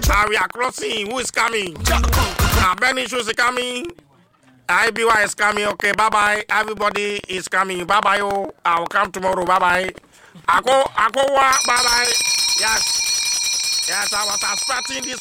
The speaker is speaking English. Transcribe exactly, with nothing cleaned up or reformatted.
Uh, we are crossing. Who is coming? Uh, Benny Shoes is coming. I B Y is coming. Okay, bye bye. Everybody is coming. Bye bye. Oh, I will come tomorrow. Bye bye. I go. I go. Bye bye. Yes. Yes, I was expecting this